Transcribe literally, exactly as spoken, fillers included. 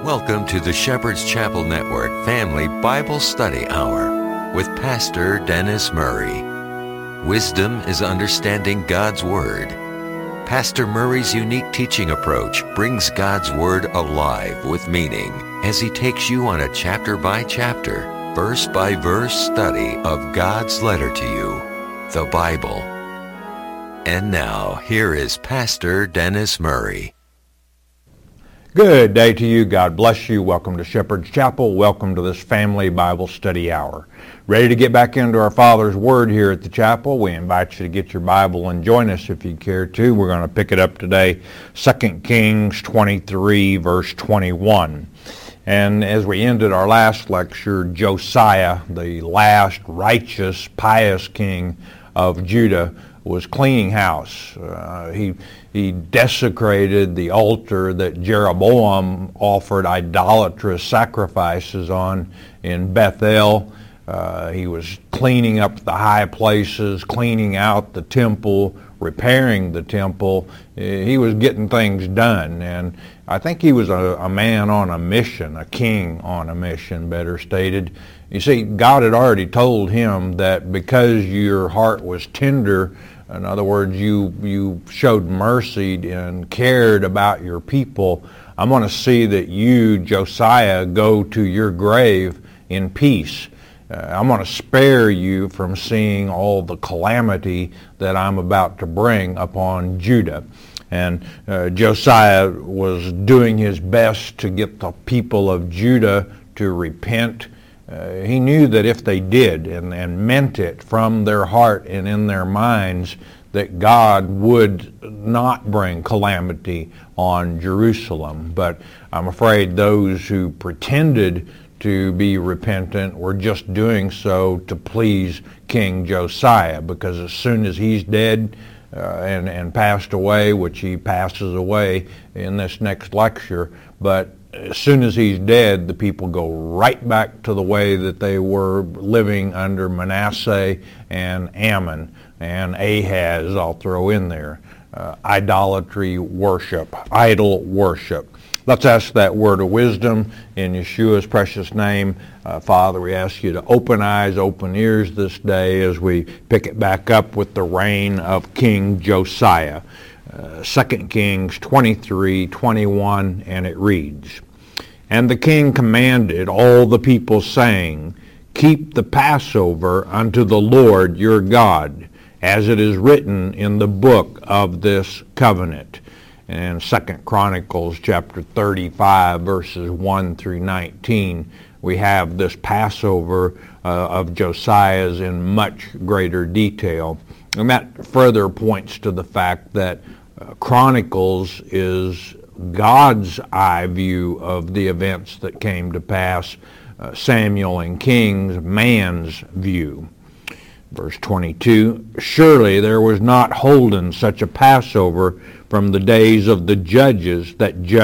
Welcome to the Shepherd's Chapel Network Family Bible Study Hour with Pastor Dennis Murray. Wisdom is understanding God's Word. Pastor Murray's unique teaching approach brings God's Word alive with meaning as he takes you on a chapter-by-chapter, verse-by-verse study of God's letter to you, the Bible. And now, here is Pastor Dennis Murray. Good day to you. God bless you. Welcome to Shepherd's Chapel. Welcome to this Family Bible Study Hour. Ready to get back into our Father's Word here at the chapel? We invite you to get your Bible and join us if you care to. We're going to pick it up today, Second Kings twenty-three, verse twenty-one. And as we ended our last lecture, Josiah, the last righteous, pious king of Judah, was cleaning house. Uh, he he desecrated the altar that Jeroboam offered idolatrous sacrifices on in Bethel. Uh, he was cleaning up the high places, cleaning out the temple, repairing the temple. Uh, he was getting things done, and I think he was a, a man on a mission, a king on a mission, better stated. You see, God had already told him that because your heart was tender, in other words, you you showed mercy and cared about your people, I'm going to see that you, Josiah, go to your grave in peace. Uh, I'm going to spare you from seeing all the calamity that I'm about to bring upon Judah. And uh, Josiah was doing his best to get the people of Judah to repent. Uh, he knew that if they did and, and meant it from their heart and in their minds, that God would not bring calamity on Jerusalem. But I'm afraid those who pretended to be repentant were just doing so to please King Josiah, because as soon as he's dead uh, and, and passed away, which he passes away in this next lecture, but as soon as he's dead, the people go right back to the way that they were living under Manasseh and Ammon and Ahaz, I'll throw in there. Uh, idolatry worship, idol worship. Let's ask that word of wisdom in Yeshua's precious name. Uh, Father, we ask you to open eyes, open ears this day as we pick it back up with the reign of King Josiah. Uh, Second Kings twenty-three twenty-one, and it reads, "And the king commanded all the people, saying, Keep the Passover unto the Lord your God, as it is written in the book of this covenant." And Second Chronicles chapter thirty-five, verses one through nineteen, we have this Passover uh, of Josiah's in much greater detail. And that further points to the fact that uh, Chronicles is God's eye view of the events that came to pass. Uh, Samuel and Kings, man's view. Verse twenty-two, "Surely there was not holden such a Passover from the days of the judges that judged